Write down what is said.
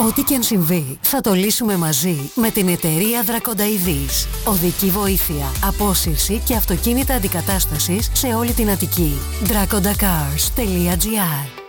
Ό,τι και αν συμβεί, θα το λύσουμε μαζί με την εταιρεία Δρακονταειδής. Οδική βοήθεια, απόσυρση και αυτοκίνητα αντικατάστασης σε όλη την Αττική. dracondacars.gr